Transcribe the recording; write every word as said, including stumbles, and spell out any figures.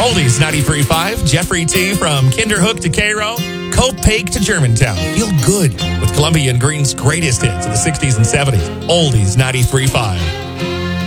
Oldies ninety-three point five, Jeffrey T. from Kinderhook to Cairo, Copake to Germantown. Feel good with Columbia and Green's greatest hits of the sixties and seventies. Oldies ninety-three point five.